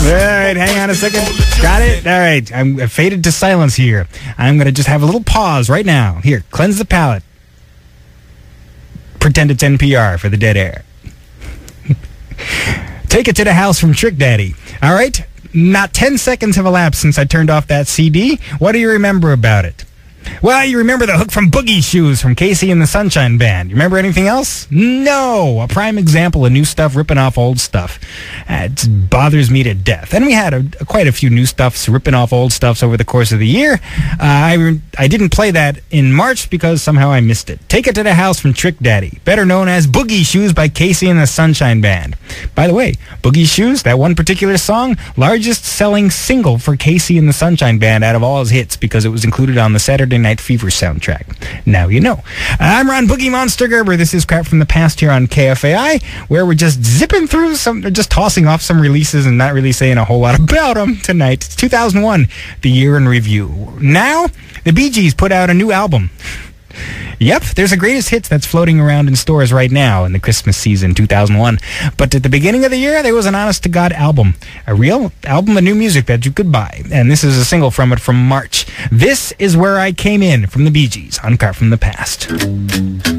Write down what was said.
All right, hang on a second. Got it? All right, I'm faded to silence here. I'm going to just have a little pause right now. Here, cleanse the palate. Pretend it's NPR for the dead air. Take It to the House from Trick Daddy. All right, not 10 seconds have elapsed since I turned off that CD. What do you remember about it? Well, you remember the hook from Boogie Shoes from Casey and the Sunshine Band. You remember anything else? No. A prime example of new stuff ripping off old stuff. It bothers me to death. And we had quite a few new stuffs ripping off old stuffs over the course of the year. I didn't play that in March because somehow I missed it. Take It to the House from Trick Daddy, better known as Boogie Shoes by Casey and the Sunshine Band. By the way, Boogie Shoes, that one particular song, largest selling single for Casey and the Sunshine Band out of all his hits because it was included on the Saturday Night Fever soundtrack. Now you know. I'm Ron Boogie Monster Gerber. This is Crap from the Past here on KFAI, where we're just zipping through just tossing off some releases and not really saying a whole lot about them tonight. It's 2001, the year in review. Now, the Bee Gees put out a new album. Yep, there's a greatest hits that's floating around in stores right now in the Christmas season 2001. But at the beginning of the year, there was an honest-to-God album. A real album of new music that you could buy. And this is a single from it from March. This is Where I Came In from the Bee Gees on Crap from the Past.